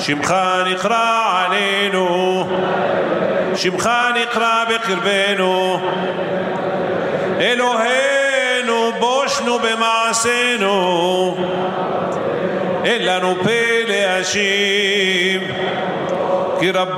שמך נקרא עלינו, שמך נקרא בקרבנו. אלוהינו בושנו במעשינו, אין לנו פה להשיב, כי רבה